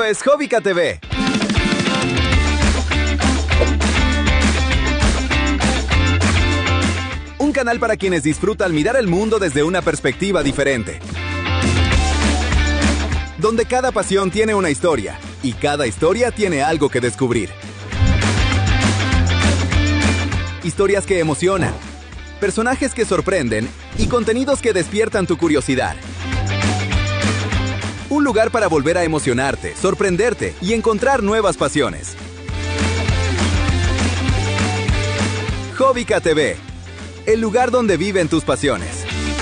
es Hobbica TV. Un canal para quienes disfrutan mirar el mundo desde una perspectiva diferente. Donde cada pasión tiene una historia y cada historia tiene algo que descubrir. Historias que emocionan, personajes que sorprenden y contenidos que despiertan tu curiosidad. Un lugar para volver a emocionarte, sorprenderte y encontrar nuevas pasiones. Hobbica TV, el lugar donde viven tus pasiones.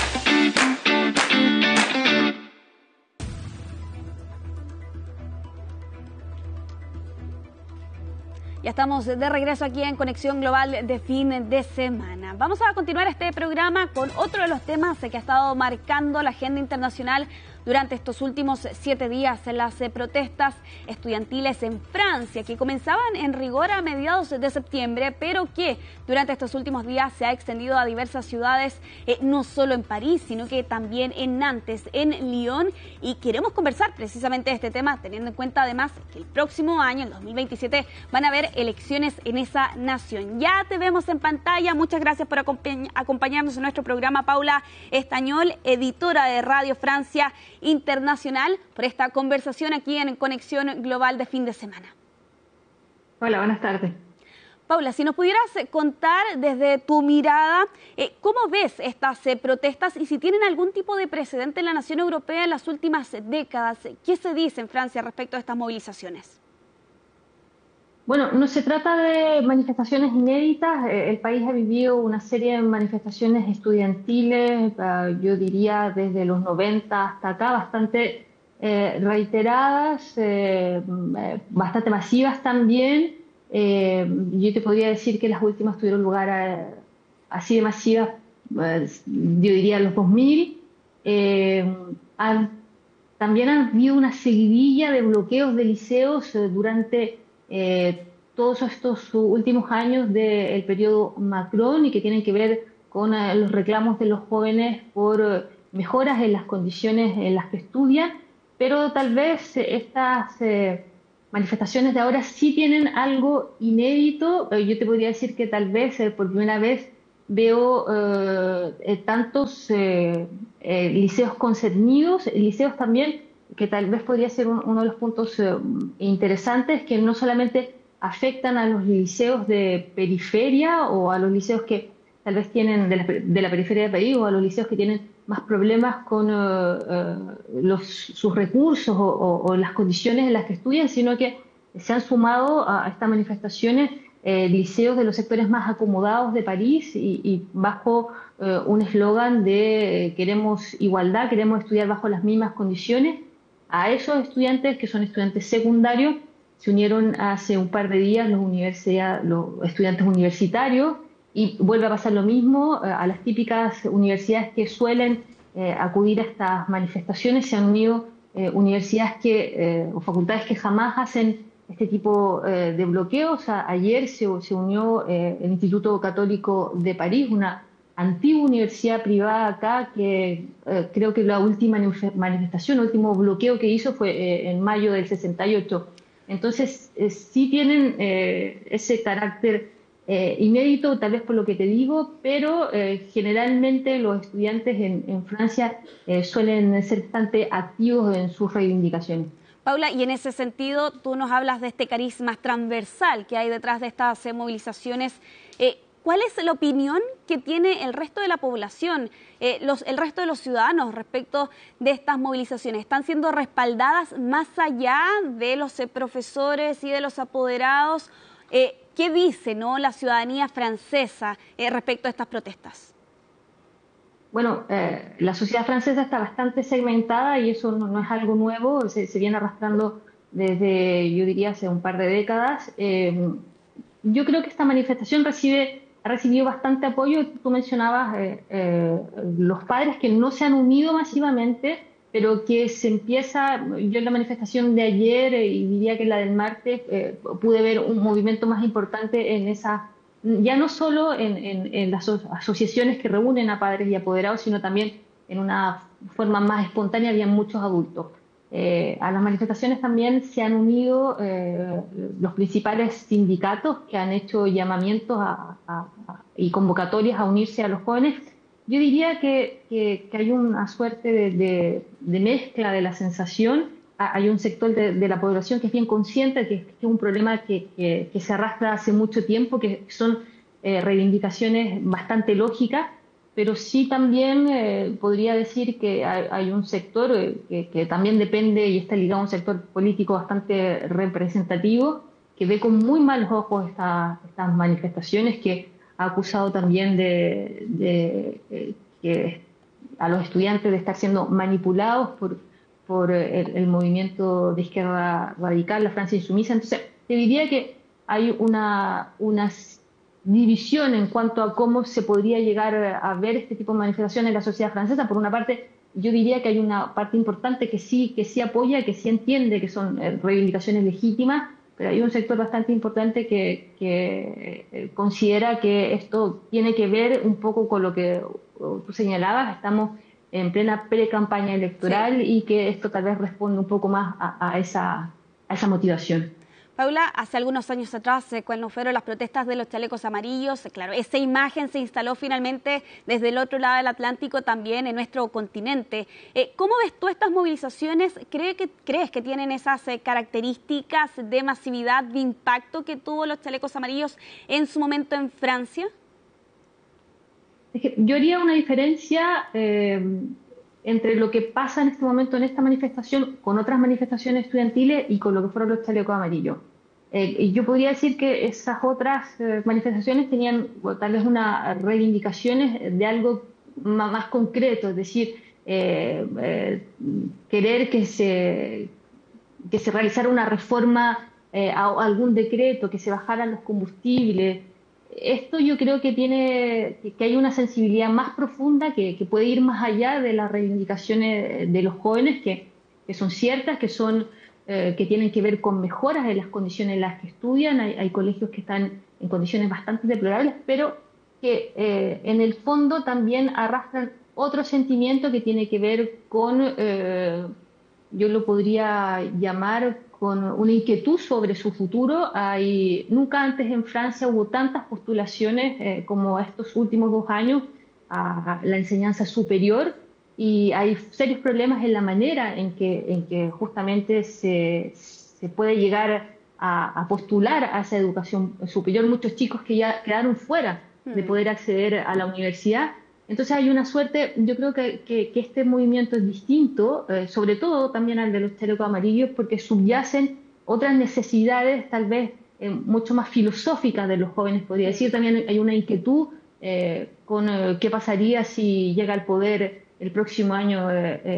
Ya estamos de regreso aquí en Conexión Global de fin de semana. Vamos a continuar este programa con otro de los temas que ha estado marcando la agenda internacional durante estos últimos 7 días, en las protestas estudiantiles en Francia, que comenzaban en rigor a mediados de septiembre, pero que durante estos últimos días se ha extendido a diversas ciudades, no solo en París, sino que también en Nantes, en Lyon, y queremos conversar precisamente de este tema, teniendo en cuenta además que el próximo año, el 2027, van a haber elecciones en esa nación. Ya te vemos en pantalla, muchas gracias por acompañarnos en nuestro programa, Paula Estañol, editora de Radio Francia Internacional, por esta conversación aquí en Conexión Global de fin de semana. Hola, buenas tardes. Paula, si nos pudieras contar desde tu mirada, ¿cómo ves estas protestas y si tienen algún tipo de precedente en la nación europea en las últimas décadas? ¿Qué se dice en Francia respecto a estas movilizaciones? Bueno, no se trata de manifestaciones inéditas. El país ha vivido una serie de manifestaciones estudiantiles, yo diría desde los 90 hasta acá, bastante reiteradas, bastante masivas también. Yo te podría decir que las últimas tuvieron lugar así de masivas, yo diría los 2000. También han habido una seguidilla de bloqueos de liceos durante todos estos últimos años del periodo Macron y que tienen que ver con los reclamos de los jóvenes por mejoras en las condiciones en las que estudian, pero tal vez estas manifestaciones de ahora sí tienen algo inédito. Yo te podría decir que tal vez por primera vez veo tantos liceos concernidos, liceos también, que tal vez podría ser uno de los puntos interesantes, que no solamente afectan a los liceos de periferia o a los liceos que tal vez tienen de la periferia de París, o a los liceos que tienen más problemas con sus recursos o las condiciones en las que estudian, sino que se han sumado a estas manifestaciones liceos de los sectores más acomodados de París y bajo un eslogan de queremos igualdad, queremos estudiar bajo las mismas condiciones. A esos estudiantes, que son estudiantes secundarios, se unieron hace un par de días los estudiantes universitarios, y vuelve a pasar lo mismo a las típicas universidades que suelen acudir a estas manifestaciones. Se han unido universidades o facultades que jamás hacen este tipo de bloqueos. Ayer se unió el Instituto Católico de París, una antigua universidad privada acá, que creo que la última manifestación, el último bloqueo que hizo fue en mayo del 68. Entonces, sí tienen ese carácter inédito, tal vez por lo que te digo, pero generalmente los estudiantes en Francia suelen ser bastante activos en sus reivindicaciones. Paula, y en ese sentido, tú nos hablas de este carisma transversal que hay detrás de estas movilizaciones. ¿Cuál es la opinión que tiene el resto de la población, el resto de los ciudadanos respecto de estas movilizaciones? ¿Están siendo respaldadas más allá de los profesores y de los apoderados? ¿Qué dice, la ciudadanía francesa respecto a estas protestas? Bueno, la sociedad francesa está bastante segmentada y eso no es algo nuevo, se viene arrastrando desde, yo diría, hace un par de décadas. Yo creo que esta manifestación ha recibido bastante apoyo. Tú mencionabas los padres que no se han unido masivamente, pero que se empieza. Yo en la manifestación de ayer y diría que en la del martes pude ver un movimiento más importante en esa, ya no solo en las asociaciones que reúnen a padres y apoderados, sino también en una forma más espontánea. Había muchos adultos. A las manifestaciones también se han unido los principales sindicatos que han hecho llamamientos y convocatorias a unirse a los jóvenes. Yo diría que hay una suerte de mezcla de la sensación. Hay un sector de la población que es bien consciente de que es un problema que se arrastra hace mucho tiempo, que son reivindicaciones bastante lógicas, pero sí también podría decir que hay un sector que también depende y está ligado a un sector político bastante representativo, que ve con muy malos ojos estas manifestaciones, que ha acusado también que a los estudiantes de estar siendo manipulados por el movimiento de izquierda radical, la Francia Insumisa. Entonces, te diría que hay una división en cuanto a cómo se podría llegar a ver este tipo de manifestaciones en la sociedad francesa. Por una parte, yo diría que hay una parte importante que sí apoya, que sí entiende que son reivindicaciones legítimas, pero hay un sector bastante importante que considera que esto tiene que ver un poco con lo que tú señalabas. Estamos en plena pre-campaña electoral, sí, y que esto tal vez responde un poco más a esa motivación. Paula, hace algunos años atrás, cuando fueron las protestas de los chalecos amarillos, claro, esa imagen se instaló finalmente desde el otro lado del Atlántico, también en nuestro continente. ¿Cómo ves tú estas movilizaciones? ¿Crees que tienen esas características de masividad, de impacto que tuvo los chalecos amarillos en su momento en Francia? Yo haría una diferencia entre lo que pasa en este momento en esta manifestación con otras manifestaciones estudiantiles y con lo que fueron los chalecos amarillos. Y yo podría decir que esas otras manifestaciones tenían tal vez unas reivindicaciones de algo más concreto, es decir, querer que se realizara una reforma a algún decreto, que se bajaran los combustibles. Esto yo creo que hay una sensibilidad más profunda que puede ir más allá de las reivindicaciones de los jóvenes, que son ciertas, que tienen que ver con mejoras en las condiciones en las que estudian. Hay colegios que están en condiciones bastante deplorables, pero que en el fondo también arrastran otro sentimiento que tiene que ver con, yo lo podría llamar, con una inquietud sobre su futuro. Nunca antes en Francia hubo tantas postulaciones como estos últimos 2 años a la enseñanza superior, y hay serios problemas en la manera en que justamente se puede llegar a postular a esa educación superior. Muchos chicos que ya quedaron fuera de poder acceder a la universidad. Entonces hay una suerte, yo creo que este movimiento es distinto, sobre todo también al de los chalecos amarillos, porque subyacen otras necesidades tal vez mucho más filosóficas de los jóvenes, podría decir. También hay una inquietud con qué pasaría si llega al poder el próximo año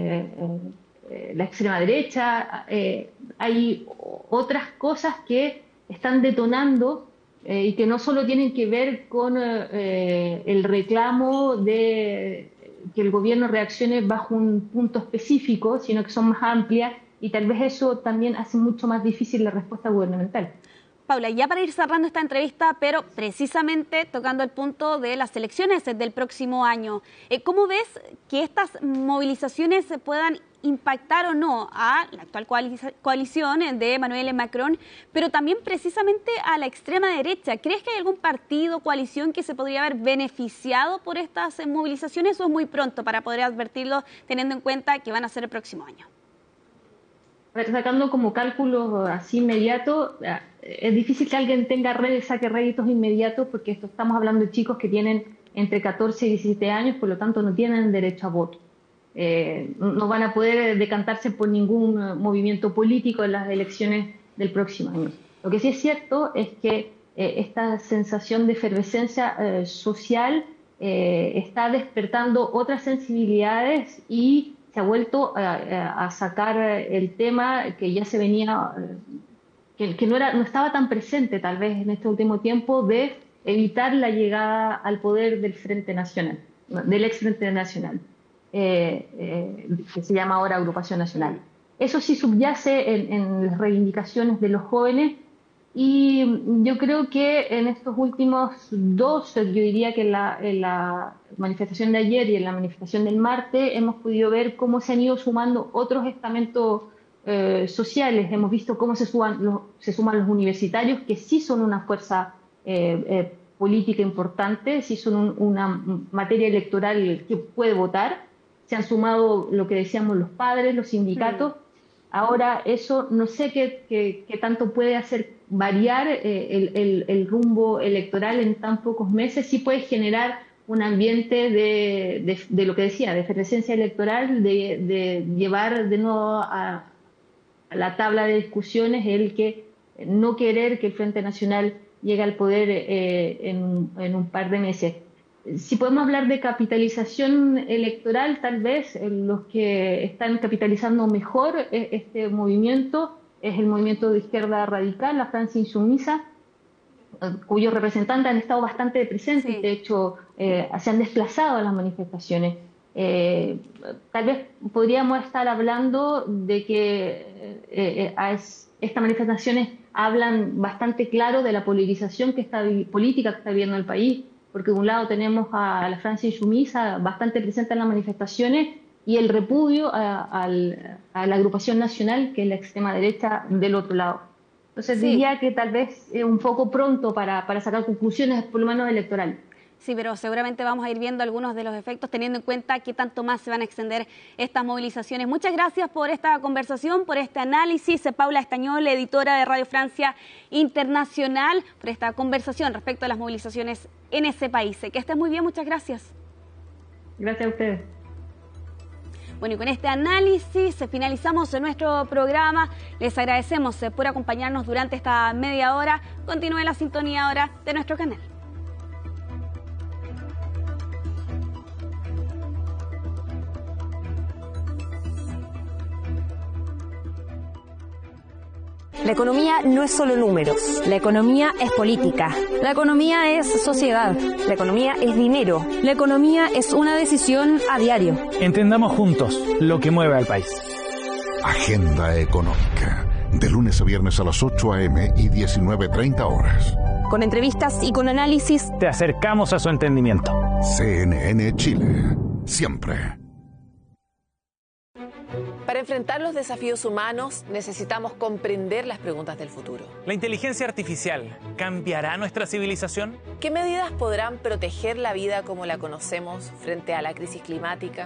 la extrema derecha. Hay otras cosas que están detonando y que no solo tienen que ver con el reclamo de que el gobierno reaccione bajo un punto específico, sino que son más amplias, y tal vez eso también hace mucho más difícil la respuesta gubernamental. Paula, ya para ir cerrando esta entrevista, pero precisamente tocando el punto de las elecciones del próximo año, ¿cómo ves que estas movilizaciones puedan impactar o no a la actual coalición de Emmanuel Macron, pero también precisamente a la extrema derecha? ¿Crees que hay algún partido, coalición que se podría haber beneficiado por estas movilizaciones, o es muy pronto para poder advertirlo, teniendo en cuenta que van a ser el próximo año? Sacando como cálculos así inmediatos, es difícil que alguien saque réditos inmediatos, porque estamos hablando de chicos que tienen entre 14 y 17 años, por lo tanto no tienen derecho a voto. No van a poder decantarse por ningún movimiento político en las elecciones del próximo año. Lo que sí es cierto es que esta sensación de efervescencia social está despertando otras sensibilidades, y se ha vuelto a sacar el tema que ya se venía, que no estaba tan presente tal vez en este último tiempo, de evitar la llegada al poder del Frente Nacional, del ex Frente Nacional, que se llama ahora Agrupación Nacional. Eso sí subyace en las reivindicaciones de los jóvenes, y yo creo que en estos últimos dos, yo diría que en la manifestación de ayer y en la manifestación del martes, hemos podido ver cómo se han ido sumando otros estamentos sociales. Hemos visto cómo se suman los universitarios, que sí son una fuerza política importante, sí son una materia electoral que puede votar. Se han sumado lo que decíamos los padres, los sindicatos. Ahora eso no sé qué tanto puede hacer variar el rumbo electoral en tan pocos meses. Sí puede generar un ambiente de lo que decía, de efervescencia electoral, de llevar de nuevo a la tabla de discusiones el que no querer que el Frente Nacional llegue al poder en un par de meses. Si podemos hablar de capitalización electoral, tal vez los que están capitalizando mejor este movimiento es el movimiento de izquierda radical, la Francia Insumisa, cuyos representantes han estado bastante presentes. Sí. De hecho, se han desplazado a las manifestaciones. Tal vez podríamos estar hablando de que estas manifestaciones hablan bastante claro de la polarización política que está viviendo el país, porque de un lado tenemos a la Francia Insumisa bastante presente en las manifestaciones y el repudio a la agrupación nacional, que es la extrema derecha, del otro lado. Entonces diría que tal vez es un poco pronto para sacar conclusiones, por lo menos electorales. Sí, pero seguramente vamos a ir viendo algunos de los efectos, teniendo en cuenta qué tanto más se van a extender estas movilizaciones. Muchas gracias por esta conversación, por este análisis. Paula Estañol, editora de Radio Francia Internacional, por esta conversación respecto a las movilizaciones en ese país. Que estés muy bien, muchas gracias. Gracias a ustedes. Bueno, y con este análisis finalizamos nuestro programa. Les agradecemos por acompañarnos durante esta media hora. Continúe la sintonía ahora de nuestro canal. La economía no es solo números. La economía es política. La economía es sociedad. La economía es dinero. La economía es una decisión a diario. Entendamos juntos lo que mueve al país. Agenda Económica. De lunes a viernes a las 8 a.m. y 19:30 horas. Con entrevistas y con análisis. Te acercamos a su entendimiento. CNN Chile. Siempre. Para enfrentar los desafíos humanos necesitamos comprender las preguntas del futuro. ¿La inteligencia artificial cambiará nuestra civilización? ¿Qué medidas podrán proteger la vida como la conocemos frente a la crisis climática?